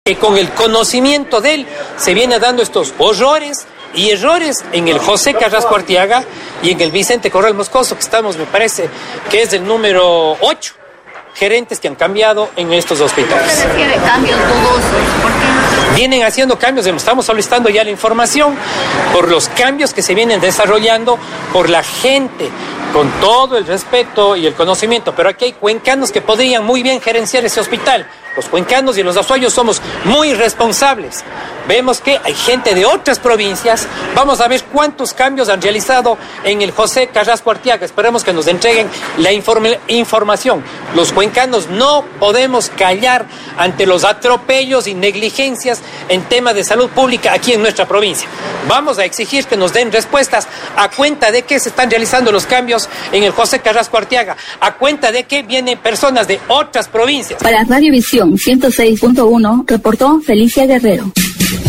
que con el conocimiento de él se viene dando estos horrores y errores en el José Carrasco Arteaga y en el Vicente Corral Moscoso, que estamos, me parece, que es el número 8 gerentes que han cambiado en estos hospitales. ¿Se refiere a cambios dudosos? ¿Por qué? Vienen haciendo cambios, estamos solicitando ya la información por los cambios que se vienen desarrollando por la gente, con todo el respeto y el conocimiento, pero aquí hay cuencanos que podrían muy bien gerenciar ese hospital. Los cuencanos y los azuayos somos muy responsables. Vemos que hay gente de otras provincias. Vamos a ver cuántos cambios han realizado en el José Carrasco Arteaga. Esperemos que nos entreguen la información. Los cuencanos no podemos callar ante los atropellos y negligencias en tema de salud pública aquí en nuestra provincia. Vamos a exigir que nos den respuestas a cuenta de que se están realizando los cambios en el José Carrasco Arteaga, a cuenta de que vienen personas de otras provincias. Para Radio Visión 106.1 reportó Felicia Guerrero.